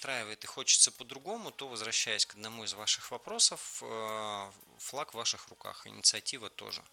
устраивает и хочется по-другому, то, возвращаясь к одному из ваших вопросов, флаг в ваших руках, инициатива тоже.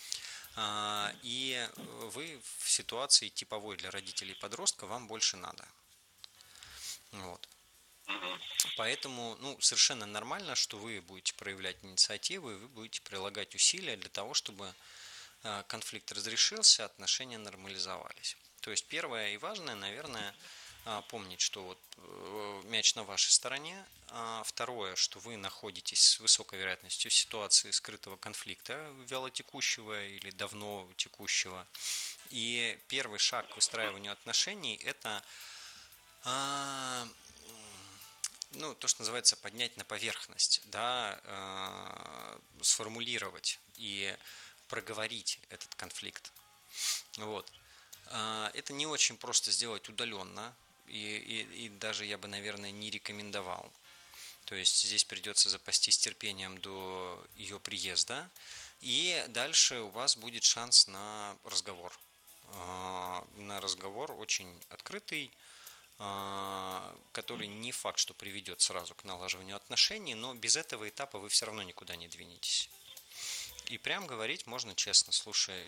И вы в ситуации типовой для родителей подростка, вам больше надо. Вот. Поэтому, совершенно нормально, что вы будете проявлять инициативу, и вы будете прилагать усилия для того, чтобы конфликт разрешился, отношения нормализовались. То есть первое и важное, наверное, помнить, что вот мяч на вашей стороне. Второе, что вы находитесь с высокой вероятностью в ситуации скрытого конфликта, вялотекущего или давно текущего. И первый шаг к выстраиванию отношений – это то, что называется, поднять на поверхность, да, сформулировать и проговорить этот конфликт. Вот. Это не очень просто сделать удаленно, и даже я бы, наверное, не рекомендовал. То есть здесь придется запастись терпением до ее приезда, и дальше у вас будет шанс на разговор. На разговор очень открытый, который не факт, что приведет сразу к налаживанию отношений, но без этого этапа вы все равно никуда не двинетесь. И прям говорить можно честно: слушай,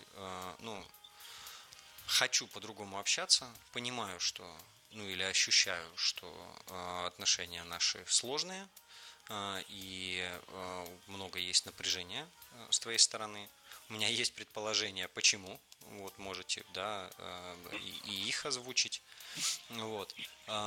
хочу по-другому общаться, понимаю, что, или ощущаю, что отношения наши сложные, и много есть напряжения с твоей стороны. У меня есть предположение, почему. Вот можете, да, и их озвучить. Вот.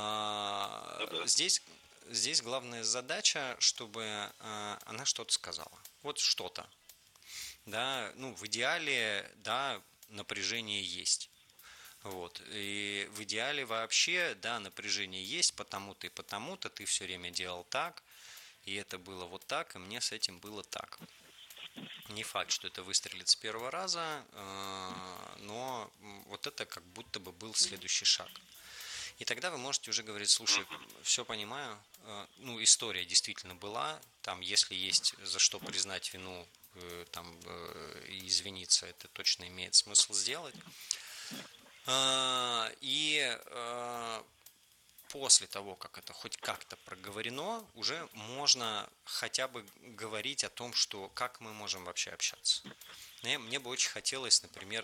Здесь главная задача, чтобы она что-то сказала. Вот что-то. Да, в идеале, да, напряжение есть. Вот. И в идеале вообще, да, напряжение есть, потому-то и потому-то ты все время делал так, и это было вот так, и мне с этим было так. Не факт, что это выстрелит с первого раза, но вот это как будто бы был следующий шаг. И тогда вы можете уже говорить: слушай, все понимаю, история действительно была, там, если есть за что признать вину, и извиниться, это точно имеет смысл сделать. И после того, как это хоть как-то проговорено, уже можно хотя бы говорить о том, что как мы можем вообще общаться. Мне бы очень хотелось, например,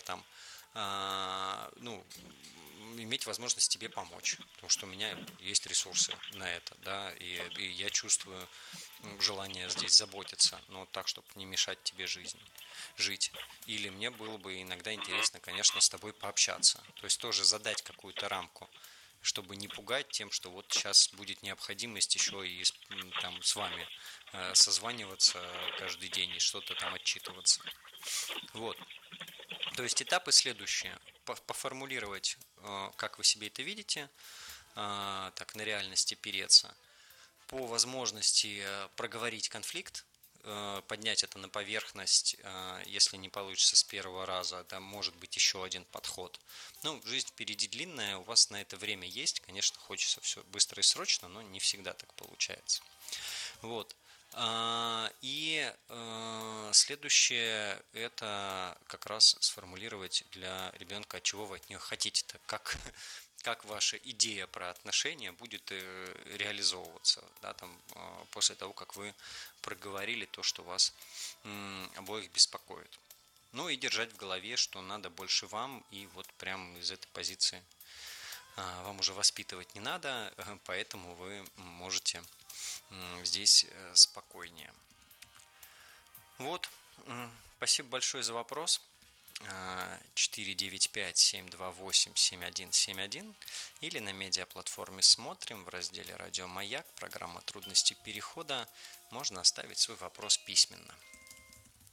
иметь возможность тебе помочь, потому что у меня есть ресурсы на это, да, и я чувствую желание здесь заботиться, но так, чтобы не мешать тебе жить. Или мне было бы иногда интересно, конечно, с тобой пообщаться, то есть тоже задать какую-то рамку, чтобы не пугать тем, что вот сейчас будет необходимость еще и с вами созваниваться каждый день и что-то там отчитываться. Вот. То есть этапы следующие. Поформулировать, как вы себе это видите, так на реальности переться. По возможности проговорить конфликт, поднять это на поверхность, если не получится с первого раза, да, может быть еще один подход. Жизнь впереди длинная, у вас на это время есть, конечно, хочется все быстро и срочно, но не всегда так получается. Вот. И следующее – это как раз сформулировать для ребенка, чего вы от нее хотите-то, как ваша идея про отношения будет реализовываться, да, после того, как вы проговорили то, что вас обоих беспокоит. И держать в голове, что надо больше вам, и вот прямо из этой позиции вам уже воспитывать не надо, поэтому вы можете здесь спокойнее. Вот, спасибо большое за вопрос. 495-728-7171 или на медиаплатформе «Смотрим» в разделе «Радио Маяк», программа «Трудности перехода». Можно оставить свой вопрос письменно.